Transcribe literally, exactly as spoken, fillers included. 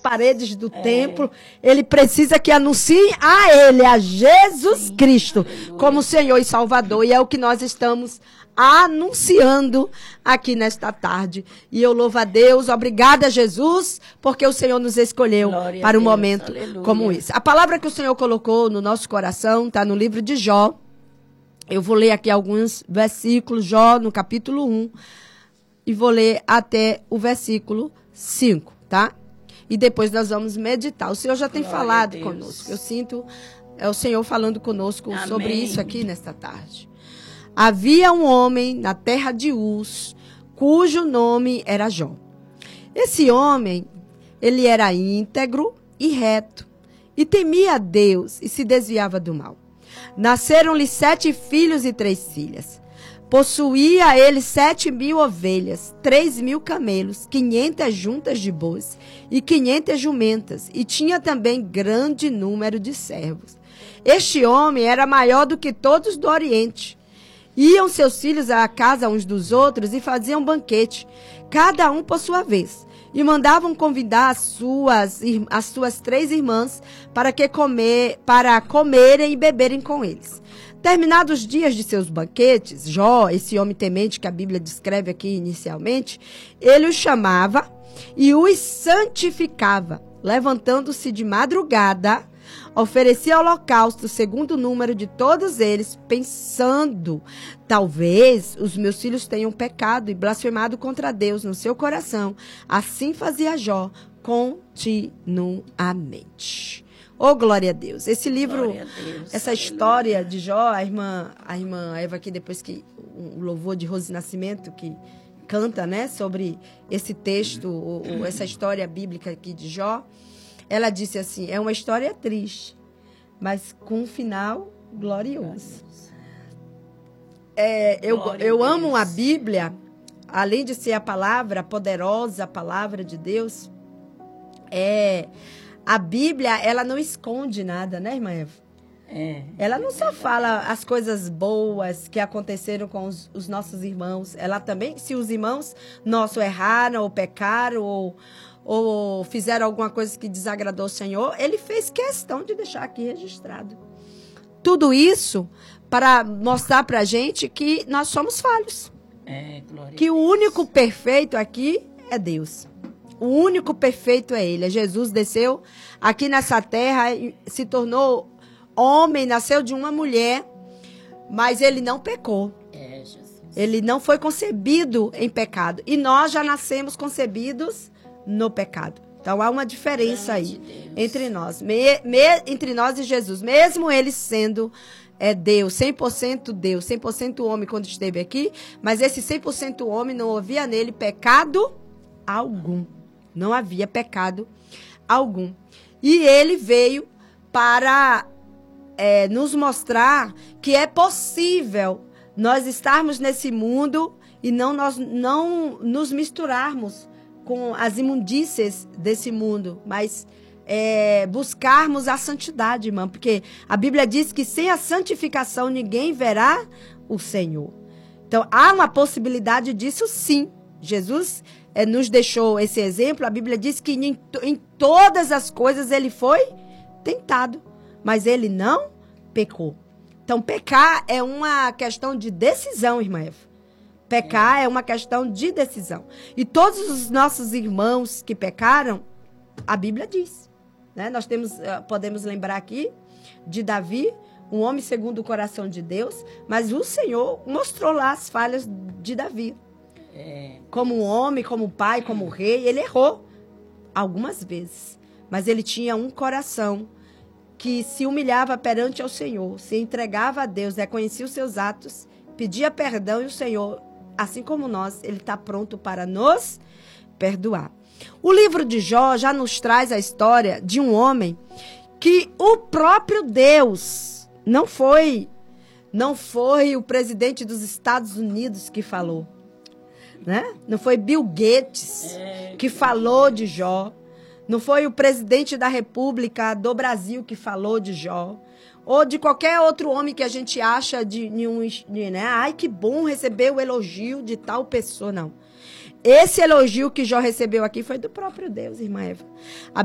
paredes do é. templo. Ele precisa que anunciem a ele, a Jesus Sim. Cristo, Aleluia. Como Senhor e Salvador. E é o que nós estamos anunciando aqui nesta tarde. E eu louvo a Deus, obrigada Jesus, porque o Senhor nos escolheu Glória para um Deus, momento aleluia. Como esse. A palavra que o Senhor colocou no nosso coração está no livro de Jó. Eu vou ler aqui alguns versículos, Jó no capítulo um, e vou ler até o versículo cinco, tá? E depois nós vamos meditar. O Senhor já tem Glória falado conosco. Eu sinto é o Senhor falando conosco Amém. Sobre isso aqui nesta tarde. Havia um homem na terra de Uz, cujo nome era Jó. Esse homem, ele era íntegro e reto, e temia a Deus e se desviava do mal. Nasceram-lhe sete filhos e três filhas. Possuía ele sete mil ovelhas, três mil camelos, quinhentas juntas de bois e quinhentas jumentas, e tinha também grande número de servos. Este homem era maior do que todos do Oriente. Iam seus filhos à casa uns dos outros e faziam banquete, cada um por sua vez, e mandavam convidar as suas, as suas três irmãs para, que comer, para comerem e beberem com eles. Terminados os dias de seus banquetes, Jó, esse homem temente que a Bíblia descreve aqui inicialmente, ele os chamava e os santificava, levantando-se de madrugada, oferecia holocausto segundo o número de todos eles, pensando, talvez os meus filhos tenham pecado e blasfemado contra Deus no seu coração. Assim fazia Jó continuamente. Oh, glória a Deus. Esse livro, Deus, essa aleluia. História de Jó, a irmã, a irmã Eva aqui, depois que o louvor de Rose Nascimento, que canta, né, sobre esse texto, ou, ou essa história bíblica aqui de Jó, ela disse assim, é uma história triste, mas com um final glorioso. É, eu eu amo a Bíblia, além de ser a palavra poderosa, a palavra de Deus, é, a Bíblia, ela não esconde nada, né, irmã Eva? É, ela não só fala as coisas boas que aconteceram com os, os nossos irmãos, ela também, se os irmãos nossos erraram ou pecaram ou ou fizeram alguma coisa que desagradou o Senhor, ele fez questão de deixar aqui registrado. Tudo isso para mostrar para a gente que nós somos falhos. É, glória que o único perfeito aqui é Deus. O único perfeito é Ele. Jesus desceu aqui nessa terra, se tornou homem, nasceu de uma mulher, mas Ele não pecou. É, Jesus. Ele não foi concebido em pecado. E nós já nascemos concebidos no pecado. Então, há uma diferença aí entre nós. Me, me, entre nós e Jesus. Mesmo ele sendo é, Deus, cem por cento Deus, cem por cento homem quando esteve aqui, mas esse cem por cento homem não havia nele pecado algum. Não havia pecado algum. E ele veio para é, nos mostrar que é possível nós estarmos nesse mundo e não, nós, não nos misturarmos com as imundícias desse mundo, mas é, buscarmos a santidade, irmã, porque a Bíblia diz que sem a santificação ninguém verá o Senhor. Então, há uma possibilidade disso sim. Jesus é, nos deixou esse exemplo, a Bíblia diz que em, em todas as coisas ele foi tentado, mas ele não pecou. Então, pecar é uma questão de decisão, irmã Eva. Pecar é uma questão de decisão. E todos os nossos irmãos que pecaram, a Bíblia diz. Né? Nós temos, podemos lembrar aqui de Davi, um homem segundo o coração de Deus, mas o Senhor mostrou lá as falhas de Davi. Como homem, como pai, como rei, ele errou algumas vezes. Mas ele tinha um coração que se humilhava perante ao Senhor, se entregava a Deus, reconhecia os seus atos, pedia perdão e o Senhor, assim como nós, ele está pronto para nos perdoar. O livro de Jó já nos traz a história de um homem que o próprio Deus, não foi, não foi o presidente dos Estados Unidos que falou, né? Não foi Bill Gates que falou de Jó, não foi o presidente da República do Brasil que falou de Jó, ou de qualquer outro homem que a gente acha de, de um, de, né? Ai, que bom receber o elogio de tal pessoa. Não. Esse elogio que Jó recebeu aqui foi do próprio Deus, irmã Eva. A